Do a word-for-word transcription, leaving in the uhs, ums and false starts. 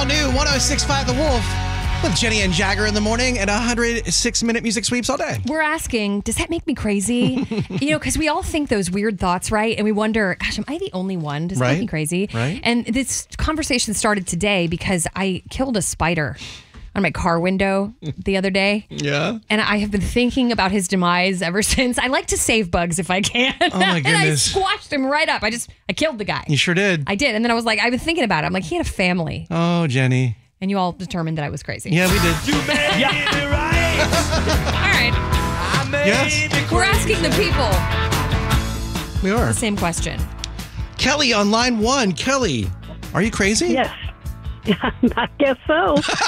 all new one oh six point five The Wolf with Jenny and Jagger in the morning and one hundred six minute music sweeps all day. We're asking, does that make me crazy? You know, because we all think those weird thoughts, right? And we wonder, gosh, am I the only one? Does that Right. make me crazy? Right. And this conversation started today because I killed a spider on my car window the other day. Yeah. And I have been thinking about his demise ever since. I like to save bugs if I can. Oh, my And I goodness. squashed him right up. I just, I killed the guy. You sure did. I did. And then I was like, I've been thinking about it. I'm like, he had a family. Oh, Jenny. And you all determined that I was crazy. Yeah, we did. You made Yeah. it right. All right. I made Yes. it We're asking the people We are. the same question. Kelly on line one. Kelly, are you crazy? Yes. I guess so.